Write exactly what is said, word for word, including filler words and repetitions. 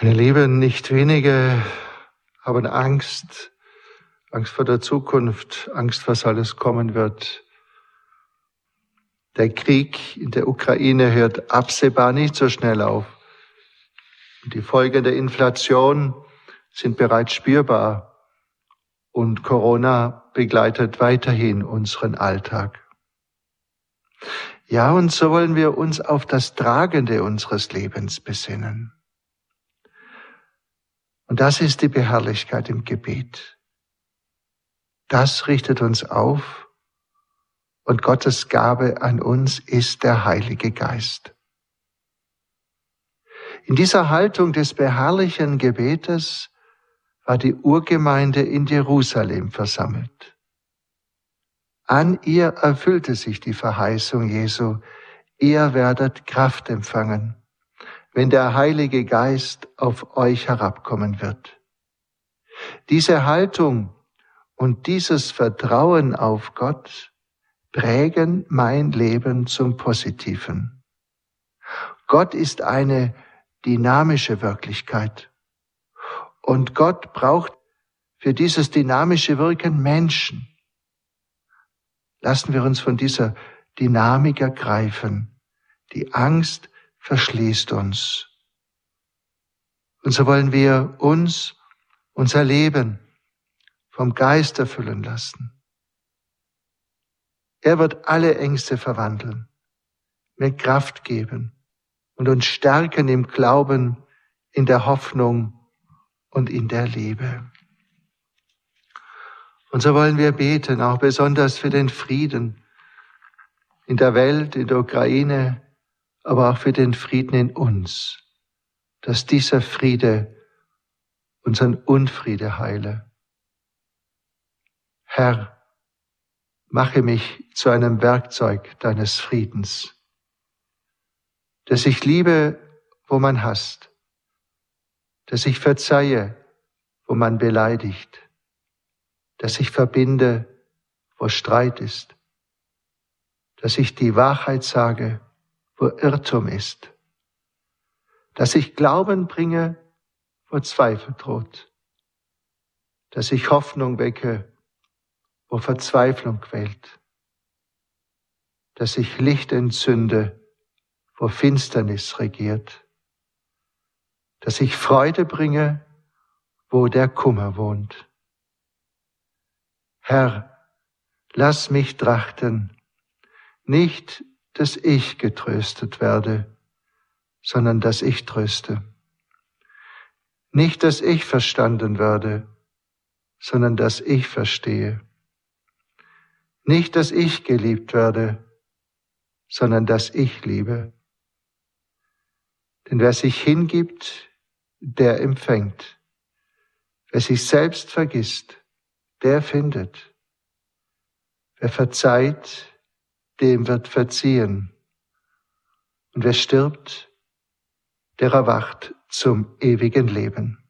Meine Lieben, nicht wenige haben Angst, Angst vor der Zukunft, Angst, was alles kommen wird. Der Krieg in der Ukraine hört absehbar nicht so schnell auf. Und die Folgen der Inflation sind bereits spürbar. Und Corona begleitet weiterhin unseren Alltag. Ja, und so wollen wir uns auf das Tragende unseres Lebens besinnen. Und das ist die Beharrlichkeit im Gebet. Das richtet uns auf und Gottes Gabe an uns ist der Heilige Geist. In dieser Haltung des beharrlichen Gebetes war die Urgemeinde in Jerusalem versammelt. An ihr erfüllte sich die Verheißung Jesu, ihr werdet Kraft empfangen, wenn der Heilige Geist auf euch herabkommen wird. Diese Haltung und dieses Vertrauen auf Gott prägen mein Leben zum Positiven. Gott ist eine dynamische Wirklichkeit. Und Gott braucht für dieses dynamische Wirken Menschen. Lassen wir uns von dieser Dynamik ergreifen. Die Angst verschließt uns. Und so wollen wir uns, unser Leben vom Geist erfüllen lassen. Er wird alle Ängste verwandeln, mir Kraft geben und uns stärken im Glauben, in der Hoffnung und in der Liebe. Und so wollen wir beten, auch besonders für den Frieden in der Welt, in der Ukraine, aber auch für den Frieden in uns, dass dieser Friede unseren Unfriede heile. Herr, mache mich zu einem Werkzeug deines Friedens, dass ich liebe, wo man hasst, dass ich verzeihe, wo man beleidigt, dass ich verbinde, wo Streit ist, dass ich die Wahrheit sage, wo Irrtum ist, dass ich Glauben bringe, wo Zweifel droht, dass ich Hoffnung wecke, wo Verzweiflung quält, dass ich Licht entzünde, wo Finsternis regiert, dass ich Freude bringe, wo der Kummer wohnt. Herr, lass mich trachten, nicht, dass ich getröstet werde, sondern dass ich tröste. Nicht, dass ich verstanden werde, sondern dass ich verstehe. Nicht, dass ich geliebt werde, sondern dass ich liebe. Denn wer sich hingibt, der empfängt. Wer sich selbst vergisst, der findet. Wer verzeiht, dem wird verziehen. Und wer stirbt, der erwacht zum ewigen Leben.